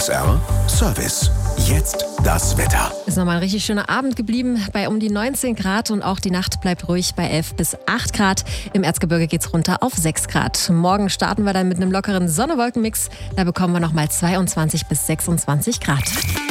PSR Service. Jetzt das Wetter. Ist nochmal ein richtig schöner Abend geblieben bei um die 19 Grad und auch die Nacht bleibt ruhig bei 11 bis 8 Grad. Im Erzgebirge geht's runter auf 6 Grad. Morgen starten wir dann mit einem lockeren Sonne-Wolken-Mix. Da bekommen wir nochmal 22 bis 26 Grad.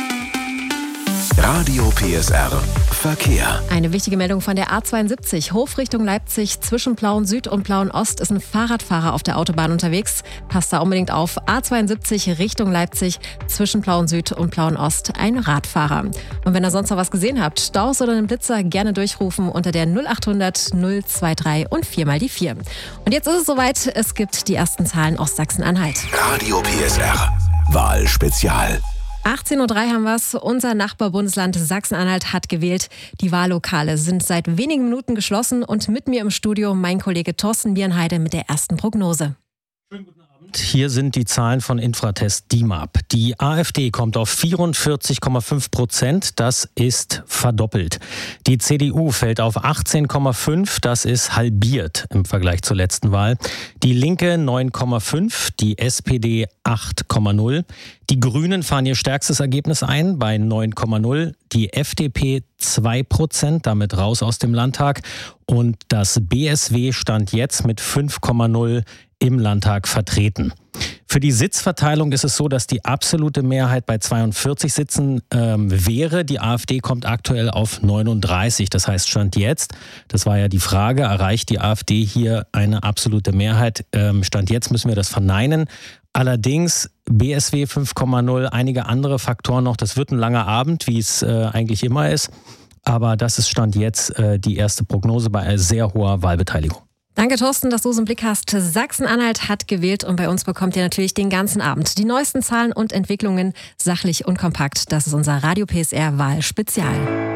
Radio PSR Verkehr. Eine wichtige Meldung von der A72. Hof Richtung Leipzig. Zwischen Plauen Süd und Plauen Ost ist ein Fahrradfahrer auf der Autobahn unterwegs. Passt da unbedingt auf. A72 Richtung Leipzig. Zwischen Plauen Süd und Plauen Ost ein Radfahrer. Und wenn ihr sonst noch was gesehen habt, Staus oder einen Blitzer, gerne durchrufen unter der 0800 023 und 4x4. Und jetzt ist es soweit. Es gibt die ersten Zahlen aus Sachsen-Anhalt. Radio PSR Wahlspezial. 18.03 Uhr haben wir es. Unser Nachbarbundesland Sachsen-Anhalt hat gewählt. Die Wahllokale sind seit wenigen Minuten geschlossen und mit mir im Studio mein Kollege Thorsten Bierenheide mit der ersten Prognose. Schönen guten Abend. Hier sind die Zahlen von Infratest DIMAP. Die AfD kommt auf 44,5%, das ist verdoppelt. Die CDU fällt auf 18,5%, das ist halbiert im Vergleich zur letzten Wahl. Die Linke 9,5%, die SPD 8,0%. Die Grünen fahren ihr stärkstes Ergebnis ein bei 9,0%. Die FDP 2%, damit raus aus dem Landtag. Und das BSW stand jetzt mit 5,0% im Landtag vertreten. Für die Sitzverteilung ist es so, dass die absolute Mehrheit bei 42 Sitzen wäre. Die AfD kommt aktuell auf 39. Das heißt, Stand jetzt, das war ja die Frage, erreicht die AfD hier eine absolute Mehrheit? Stand jetzt müssen wir das verneinen. Allerdings BSW 5,0, einige andere Faktoren noch. Das wird ein langer Abend, wie es eigentlich immer ist. Aber das ist Stand jetzt die erste Prognose bei sehr hoher Wahlbeteiligung. Danke, Thorsten, dass du es im Blick hast. Sachsen-Anhalt hat gewählt und bei uns bekommt ihr natürlich den ganzen Abend die neuesten Zahlen und Entwicklungen sachlich und kompakt. Das ist unser Radio PSR Wahlspezial.